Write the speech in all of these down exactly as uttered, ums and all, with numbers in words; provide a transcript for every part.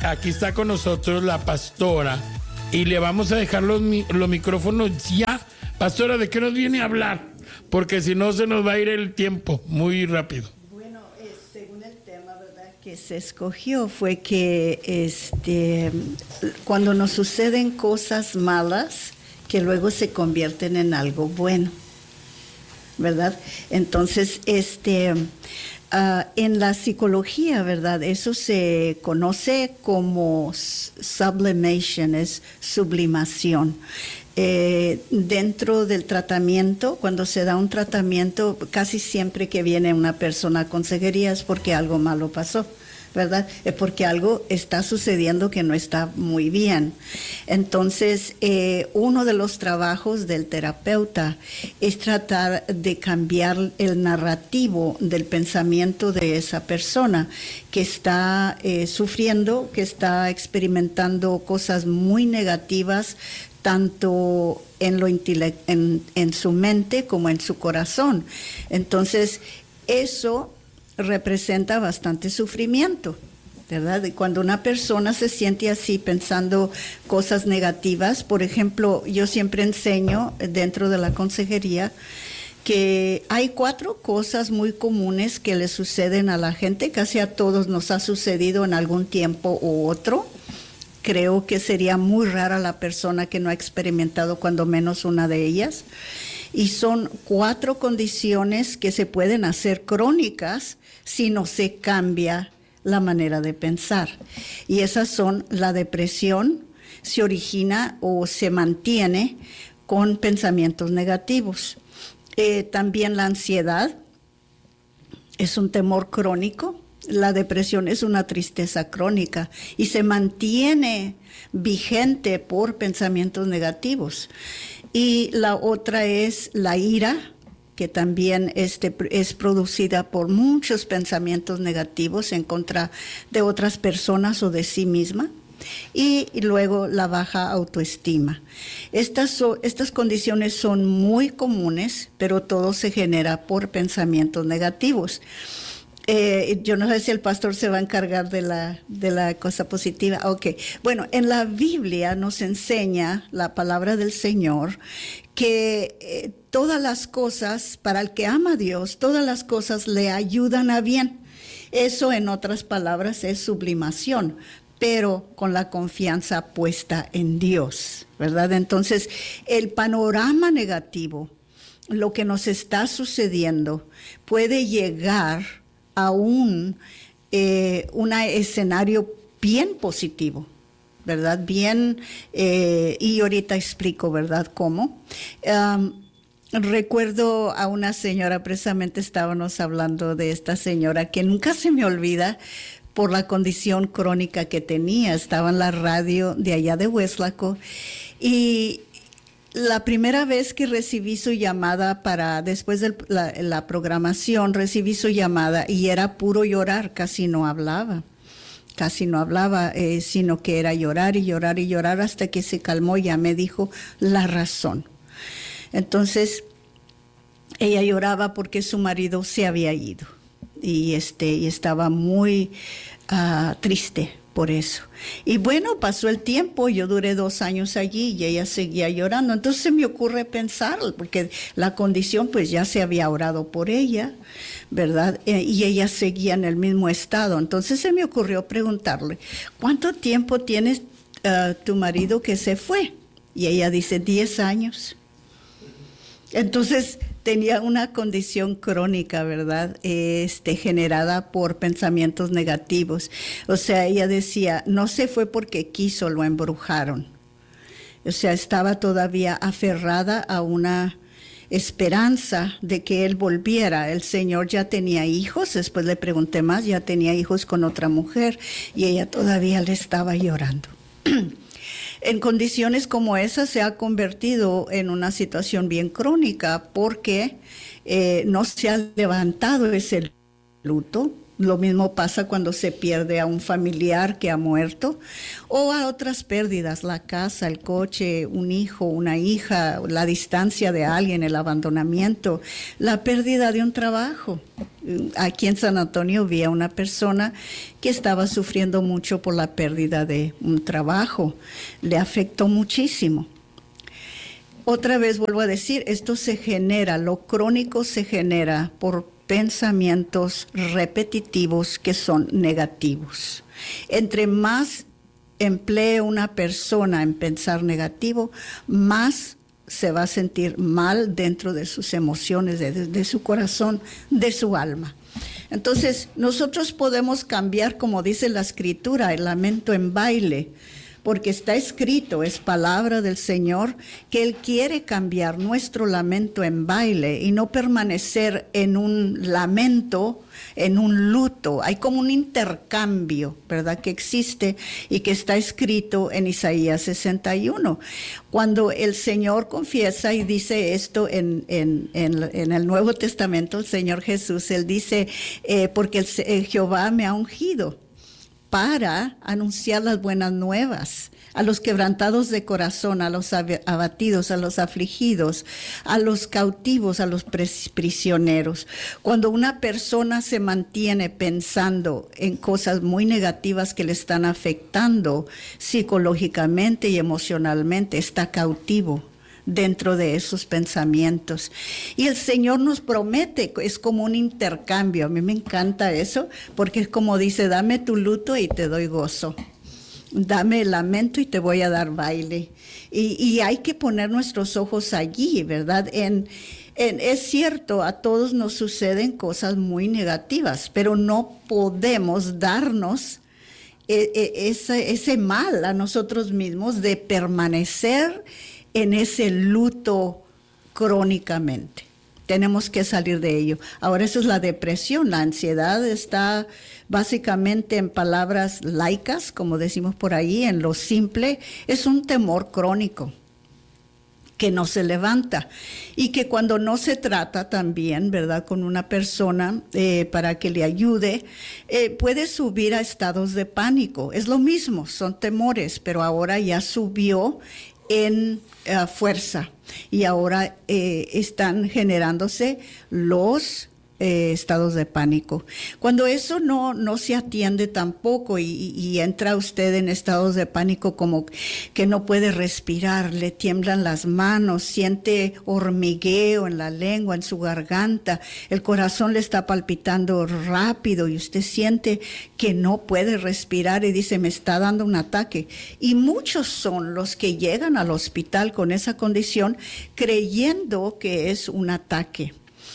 aquí está con nosotros la pastora y le vamos a dejar los, los micrófonos ya. Pastora, ¿de qué nos viene a hablar? Porque si no se nos va a ir el tiempo muy rápido. Bueno, eh, según el tema, ¿verdad?, que se escogió fue que este, cuando nos suceden cosas malas, que luego se convierten en algo bueno, ¿verdad? Entonces, este, uh, en la psicología, ¿verdad?, eso se conoce como sublimation, es sublimación. Eh, dentro del tratamiento, cuando se da un tratamiento, casi siempre que viene una persona a consejería es porque algo malo pasó, ¿verdad? Es porque algo está sucediendo que no está muy bien. Entonces, eh, uno de los trabajos del terapeuta es tratar de cambiar el narrativo del pensamiento de esa persona que está eh, sufriendo, que está experimentando cosas muy negativas, tanto en, lo intele- en, en su mente como en su corazón. Entonces, eso representa bastante sufrimiento, ¿verdad? Y cuando una persona se siente así pensando cosas negativas, por ejemplo, yo siempre enseño dentro de la consejería que hay cuatro cosas muy comunes que le suceden a la gente, casi a todos nos ha sucedido en algún tiempo u otro. Creo que sería muy rara la persona que no ha experimentado cuando menos una de ellas. Y son cuatro condiciones que se pueden hacer crónicas si no se cambia la manera de pensar. Y esas son: la depresión se origina o se mantiene con pensamientos negativos. Eh, también la ansiedad es un temor crónico. La depresión es una tristeza crónica y se mantiene vigente por pensamientos negativos. Y la otra es la ira, que también este, es producida por muchos pensamientos negativos en contra de otras personas o de sí misma. Y, y luego la baja autoestima. Estas, so, estas condiciones son muy comunes, pero todo se genera por pensamientos negativos. Eh, yo no sé si el pastor se va a encargar de la, de la cosa positiva. Ok, bueno, en la Biblia nos enseña la palabra del Señor que eh, todas las cosas, para el que ama a Dios, todas las cosas le ayudan a bien. Eso, en otras palabras, es sublimación, pero con la confianza puesta en Dios, ¿verdad? Entonces, el panorama negativo, lo que nos está sucediendo, puede llegar a un eh, un escenario bien positivo, ¿verdad? Bien, eh, y ahorita explico, ¿verdad?, cómo. Um, recuerdo a una señora, precisamente estábamos hablando de esta señora, que nunca se me olvida por la condición crónica que tenía. Estaba en la radio de allá de Weslaco, y la primera vez que recibí su llamada para, después de la, la programación, recibí su llamada y era puro llorar, casi no hablaba, casi no hablaba, eh, sino que era llorar y llorar y llorar hasta que se calmó y ya me dijo la razón. Entonces, ella lloraba porque su marido se había ido y, este, y estaba muy uh, triste por eso. Y bueno, pasó el tiempo, yo duré dos años allí y ella seguía llorando. Entonces se me ocurre pensar, porque la condición pues ya se había orado por ella, ¿verdad? Eh, y ella seguía en el mismo estado. Entonces se me ocurrió preguntarle, ¿cuánto tiempo tienes uh, tu marido que se fue? Y ella dice, diez años. Entonces tenía una condición crónica, ¿verdad? Este, generada por pensamientos negativos. O sea, ella decía, no se fue porque quiso, lo embrujaron. O sea, estaba todavía aferrada a una esperanza de que él volviera. El Señor ya tenía hijos, después le pregunté más, ya tenía hijos con otra mujer y ella todavía le estaba llorando. En condiciones como esa se ha convertido en una situación bien crónica porque eh, no se ha levantado ese luto, Lo mismo pasa cuando se pierde a un familiar que ha muerto o a otras pérdidas, la casa, el coche, un hijo, una hija, la distancia de alguien, el abandonamiento, la pérdida de un trabajo. Aquí en San Antonio vi a una persona que estaba sufriendo mucho por la pérdida de un trabajo. Le afectó muchísimo. Otra vez vuelvo a decir, esto se genera, lo crónico se genera por pensamientos repetitivos que son negativos. Entre más emplee una persona en pensar negativo, más se va a sentir mal dentro de sus emociones, de, de su corazón, de su alma. Entonces, nosotros podemos cambiar, como dice la Escritura, el lamento en baile, porque está escrito, es palabra del Señor, que Él quiere cambiar nuestro lamento en baile y no permanecer en un lamento, en un luto. Hay como un intercambio, ¿verdad?, que existe y que está escrito en Isaías sesenta y uno. Cuando el Señor confiesa y dice esto en, en, en, en el Nuevo Testamento, el Señor Jesús, Él dice, eh, porque el, eh, Jehová me ha ungido para anunciar las buenas nuevas a los quebrantados de corazón, a los abatidos, a los afligidos, a los cautivos, a los prisioneros. Cuando una persona se mantiene pensando en cosas muy negativas que le están afectando psicológicamente y emocionalmente, está cautivo dentro de esos pensamientos. Y el Señor nos promete, es como un intercambio. A mí me encanta eso, porque es como dice, dame tu luto y te doy gozo. Dame el lamento y te voy a dar baile. Y, y hay que poner nuestros ojos allí, ¿verdad? En, en, es cierto, a todos nos suceden cosas muy negativas, pero no podemos darnos ese, ese mal a nosotros mismos de permanecer en ese luto crónicamente. Tenemos que salir de ello. Ahora, eso es la depresión. La ansiedad está básicamente, en palabras laicas, como decimos por ahí, en lo simple, es un temor crónico que no se levanta y que cuando no se trata también, ¿verdad?, con una persona eh, para que le ayude, eh, puede subir a estados de pánico. Es lo mismo, son temores, pero ahora ya subió en uh, fuerza y ahora eh, están generándose los eh, estados de pánico. Cuando eso no, no se atiende tampoco y, y entra usted en estados de pánico como que no puede respirar, le tiemblan las manos, siente hormigueo en la lengua, en su garganta, el corazón le está palpitando rápido y usted siente que no puede respirar y dice, me está dando un ataque. Y muchos son los que llegan al hospital con esa condición creyendo que es un ataque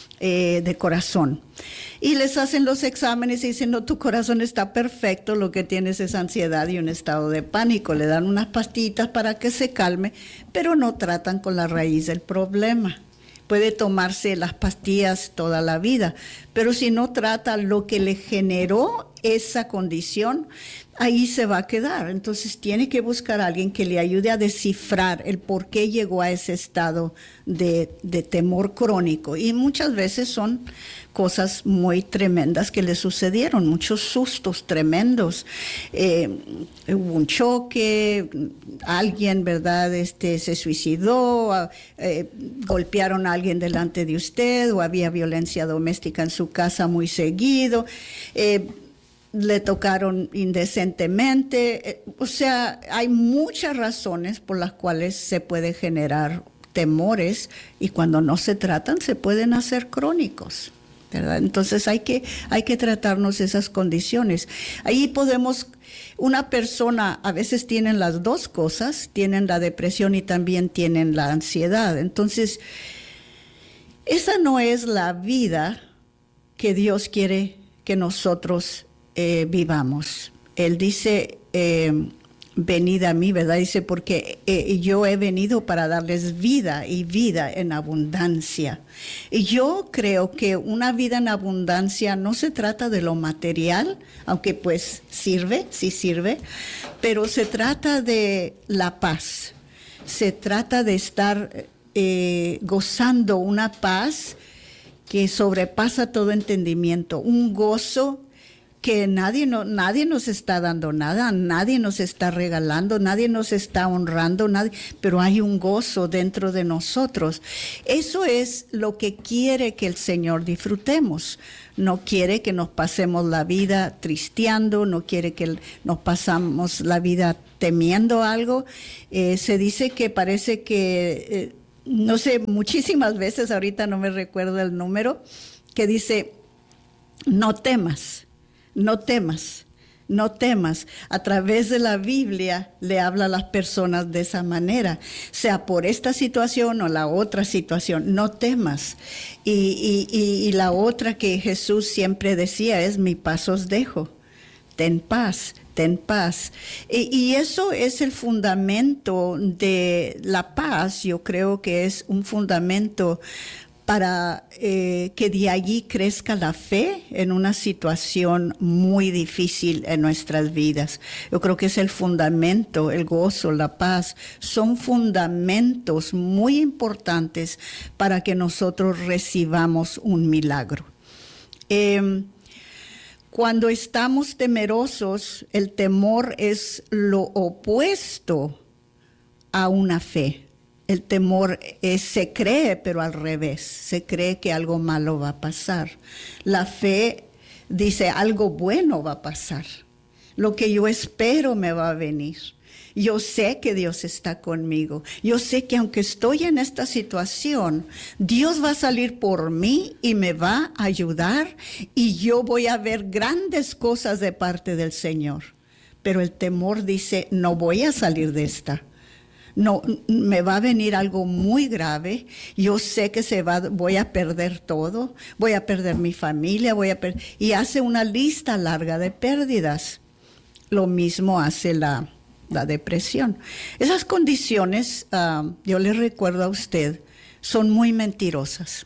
eh, de corazón. Y les hacen los exámenes y dicen, no, tu corazón está perfecto, lo que tienes es ansiedad y un estado de pánico. Le dan unas pastillitas para que se calme, pero no tratan con la raíz del problema. Puede tomarse las pastillas toda la vida, pero si no trata lo que le generó esa condición, ahí se va a quedar. Entonces tiene que buscar a alguien que le ayude a descifrar el por qué llegó a ese estado de, de temor crónico. Y muchas veces son cosas muy tremendas que le sucedieron, muchos sustos tremendos. Eh, hubo un choque, alguien, ¿verdad?, este, se suicidó, eh, golpearon a alguien delante de usted, o había violencia doméstica en su casa muy seguido, eh, le tocaron indecentemente. Eh, o sea, hay muchas razones por las cuales se puede generar temores y cuando no se tratan se pueden hacer crónicos, ¿verdad? Entonces hay que, hay que tratarnos esas condiciones. Ahí podemos, una persona, a veces tienen las dos cosas, tienen la depresión y también tienen la ansiedad. Entonces, esa no es la vida que Dios quiere que nosotros eh, vivamos. Él dice, eh, venid a mí, ¿verdad? Dice, porque eh, yo he venido para darles vida y vida en abundancia. Y yo creo que una vida en abundancia no se trata de lo material, aunque pues sirve, sí sirve, pero se trata de la paz. Se trata de estar eh, gozando una paz que sobrepasa todo entendimiento, un gozo que nadie, no, nadie nos está dando nada, nadie nos está regalando, nadie nos está honrando, nadie, pero hay un gozo dentro de nosotros. Eso es lo que quiere que el Señor disfrutemos. No quiere que nos pasemos la vida tristeando, no quiere que nos pasamos la vida temiendo algo. Eh, se dice que parece que, eh, no sé, muchísimas veces, ahorita no me recuerdo el número, que dice, no temas. No temas, no temas. A través de la Biblia le habla a las personas de esa manera, sea por esta situación o la otra situación, no temas. Y, y, y, y la otra que Jesús siempre decía es, mi paz os dejo, ten paz, ten paz. Y, y eso es el fundamento de la paz, yo creo que es un fundamento para eh, que de allí crezca la fe en una situación muy difícil en nuestras vidas. Yo creo que es el fundamento, el gozo, la paz, son fundamentos muy importantes para que nosotros recibamos un milagro. Eh, cuando estamos temerosos, el temor es lo opuesto a una fe. El temor es, se cree, pero al revés, se cree que algo malo va a pasar. La fe dice, algo bueno va a pasar. Lo que yo espero me va a venir. Yo sé que Dios está conmigo. Yo sé que aunque estoy en esta situación, Dios va a salir por mí y me va a ayudar y yo voy a ver grandes cosas de parte del Señor. Pero el temor dice, no voy a salir de esta. No, me va a venir algo muy grave. Yo sé que se va, voy a perder todo, voy a perder mi familia, voy a perder, y hace una lista larga de pérdidas. Lo mismo hace la, la depresión. Esas condiciones, uh, yo le recuerdo a usted, son muy mentirosas.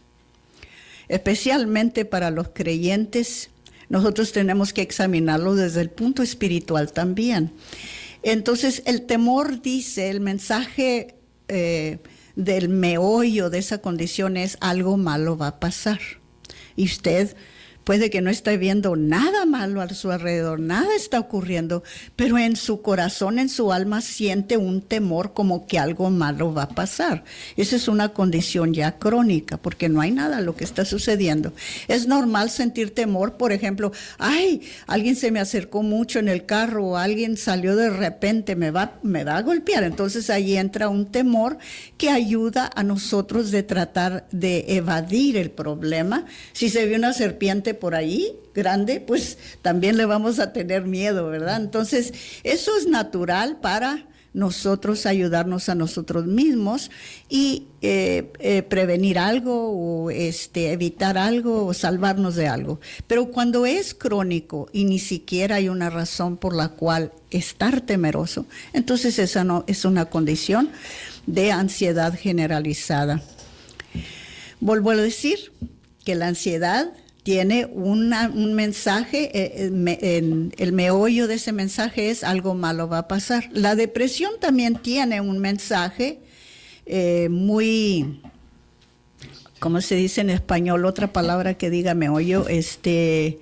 Especialmente para los creyentes, nosotros tenemos que examinarlo desde el punto espiritual también. Entonces, el temor dice, el mensaje eh, del meollo de esa condición es algo malo va a pasar. Y usted puede que no esté viendo nada malo a su alrededor, nada está ocurriendo, pero en su corazón, en su alma, siente un temor como que algo malo va a pasar. Esa es una condición ya crónica, porque no hay nada lo que está sucediendo. Es normal sentir temor, por ejemplo, ay, alguien se me acercó mucho en el carro, o alguien salió de repente, me va, me va a golpear. Entonces ahí entra un temor que ayuda a nosotros de tratar de evadir el problema. Si se ve una serpiente por ahí, grande, pues también le vamos a tener miedo, ¿verdad? Entonces, eso es natural para nosotros ayudarnos a nosotros mismos y eh, eh, prevenir algo o este, evitar algo o salvarnos de algo. Pero cuando es crónico y ni siquiera hay una razón por la cual estar temeroso, entonces esa no es una condición de ansiedad generalizada. Vuelvo a decir que la ansiedad tiene una, un mensaje, eh, me, en el meollo de ese mensaje es algo malo va a pasar. La depresión también tiene un mensaje eh, muy, ¿cómo se dice en español? Otra palabra que diga meollo, este,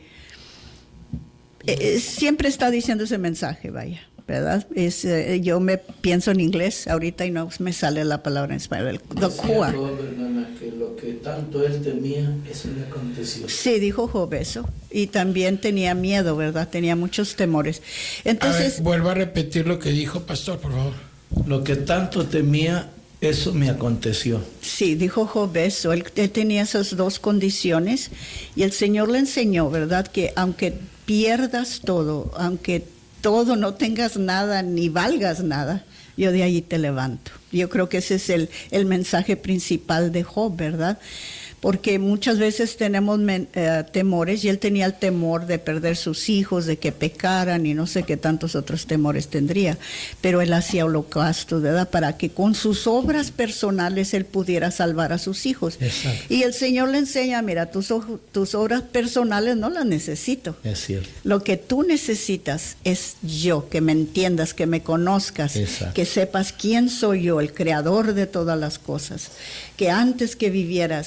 eh, siempre está diciendo ese mensaje, vaya, ¿verdad? Es, eh, yo me pienso en inglés ahorita y no me sale la palabra en español. The core. Que lo que tanto él temía, eso le aconteció. Sí, dijo Job eso. Y también tenía miedo, ¿verdad? Tenía muchos temores. Entonces, a ver, vuelva a repetir lo que dijo, pastor, por favor. Lo que tanto temía, eso me aconteció. Sí, dijo Job eso. Él, él tenía esas dos condiciones y el Señor le enseñó, ¿verdad? Que aunque pierdas todo, aunque todo no tengas nada ni valgas nada, yo de allí te levanto. Yo creo que ese es el, el mensaje principal de Job, ¿verdad? Porque muchas veces tenemos men, eh, temores, y él tenía el temor de perder sus hijos, de que pecaran y no sé qué tantos otros temores tendría, pero él hacía holocausto, ¿verdad? Para que con sus obras personales él pudiera salvar a sus hijos. Exacto. Y el Señor le enseña, mira, tus, tus obras personales no las necesito. Es cierto. Lo que tú necesitas es yo, que me entiendas, que me conozcas, Exacto. que sepas quién soy yo, el creador de todas las cosas, que antes que vivieras y antes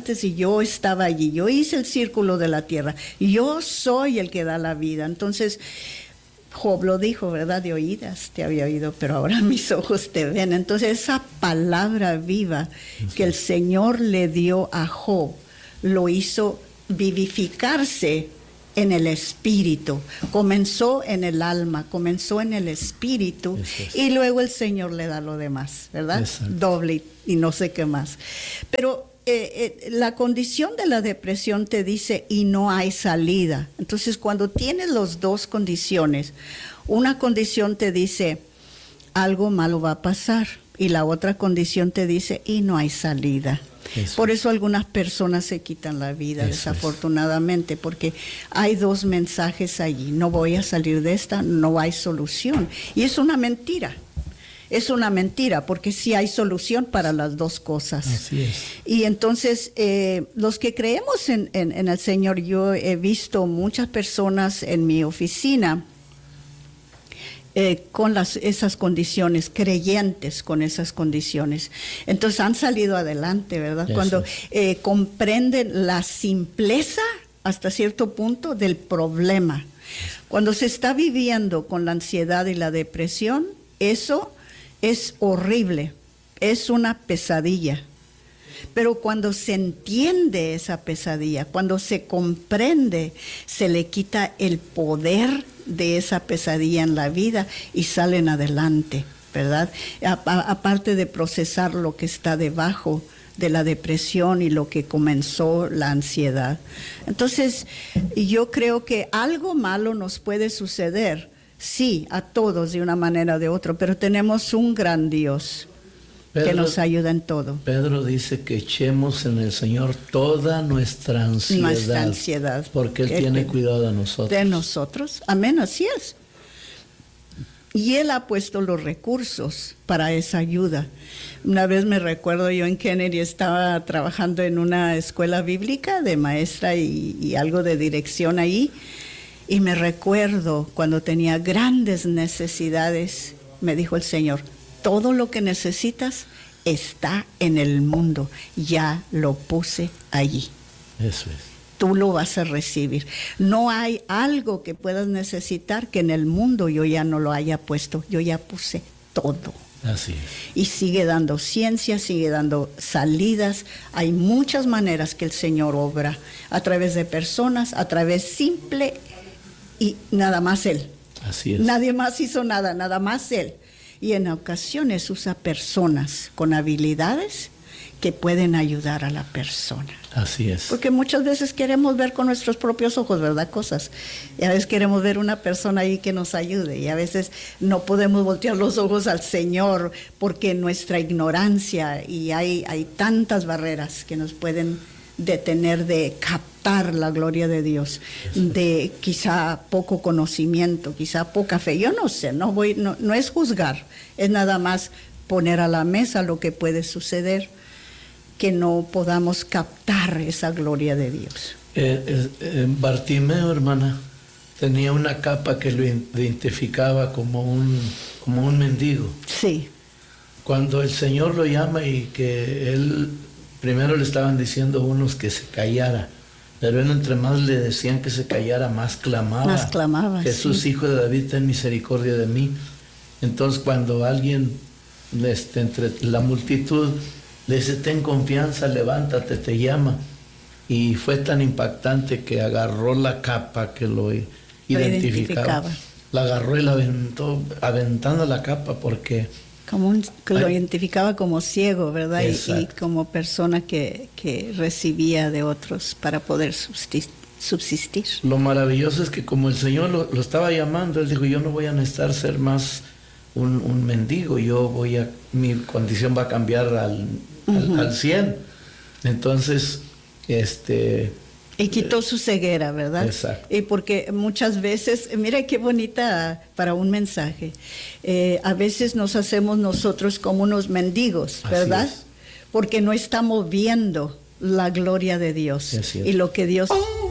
antes y yo estaba allí, yo hice el círculo de la tierra, yo soy el que da la vida. Entonces, Job lo dijo, ¿verdad? De oídas te había oído, pero ahora mis ojos te ven. Entonces, esa palabra viva que el Señor le dio a Job, lo hizo vivificarse en el espíritu. Comenzó en el alma, comenzó en el espíritu, y luego el Señor le da lo demás, ¿verdad? Exacto. Doble y no sé qué más. Pero eh, eh, la condición de la depresión te dice y no hay salida. Entonces, cuando tienes las dos condiciones, una condición te dice algo malo va a pasar, y la otra condición te dice y no hay salida. Eso. Por eso algunas personas se quitan la vida, eso desafortunadamente, es. Porque hay dos mensajes allí: no voy a salir de esta, no hay solución. Y es una mentira, es una mentira, porque sí hay solución para las dos cosas. Así es. Y entonces, eh, los que creemos en, en, en el Señor, yo he visto muchas personas en mi oficina Eh, con las, esas condiciones, creyentes con esas condiciones. Entonces han salido adelante, ¿verdad? Eso. Cuando eh, comprenden la simpleza hasta cierto punto del problema. Cuando se está viviendo con la ansiedad y la depresión, eso es horrible, es una pesadilla. Pero cuando se entiende esa pesadilla, cuando se comprende, se le quita el poder de esa pesadilla en la vida y salen adelante, ¿verdad? A, a, aparte de procesar lo que está debajo de la depresión y lo que comenzó la ansiedad. Entonces, yo creo que algo malo nos puede suceder, sí, a todos de una manera o de otra, pero tenemos un gran Dios Pedro, que nos ayuda en todo. Pedro dice que echemos en el Señor toda nuestra ansiedad. Nuestra ansiedad. Porque Él, Él tiene cuidado de nosotros. De nosotros. Amén, así es. Y Él ha puesto los recursos para esa ayuda. Una vez me recuerdo, yo en Kennedy estaba trabajando en una escuela bíblica de maestra y, y algo de dirección ahí. Y me recuerdo cuando tenía grandes necesidades, me dijo el Señor: todo lo que necesitas está en el mundo, ya lo puse allí. Eso es. Tú lo vas a recibir. No hay algo que puedas necesitar que en el mundo yo ya no lo haya puesto, yo ya puse todo. Así es. Y sigue dando ciencia, sigue dando salidas. Hay muchas maneras que el Señor obra, a través de personas, a través simple y nada más Él. Así es. Nadie más hizo nada, nada más Él. Y en ocasiones usa personas con habilidades que pueden ayudar a la persona. Así es. Porque muchas veces queremos ver con nuestros propios ojos, ¿verdad? Cosas. Y a veces queremos ver una persona ahí que nos ayude. Y a veces no podemos voltear los ojos al Señor porque nuestra ignorancia, y hay, hay tantas barreras que nos pueden detener de captar la gloria de Dios, de quizá poco conocimiento, quizá poca fe. Yo no sé, no voy, no, no es juzgar, es nada más poner a la mesa lo que puede suceder, que no podamos captar esa gloria de Dios. Eh, eh, eh, Bartimeo, hermana, tenía una capa que lo identificaba como un, como un mendigo. Sí. Cuando el Señor lo llama y que él, primero le estaban diciendo unos que se callara, pero él entre más le decían que se callara, más clamaba. Más clamaba, Jesús, sí. Hijo de David, ten misericordia de mí. Entonces cuando alguien este, entre la multitud le dice, ten confianza, levántate, te llama. Y fue tan impactante que agarró la capa que lo, lo identificaba. identificaba. La agarró y la aventó, aventando la capa porque... Como un, que lo identificaba como ciego, ¿verdad? Y, y como persona que, que recibía de otros para poder subsistir. Lo maravilloso es que como el Señor lo, lo estaba llamando, Él dijo, yo no voy a necesitar ser más un, un mendigo, yo voy a, mi condición va a cambiar al, uh-huh. al, al cien. Entonces, este... Y quitó su ceguera, ¿verdad? Exacto. Y porque muchas veces, mira qué bonita para un mensaje, eh, a veces nos hacemos nosotros como unos mendigos, ¿verdad? Porque no estamos viendo la gloria de Dios y lo que Dios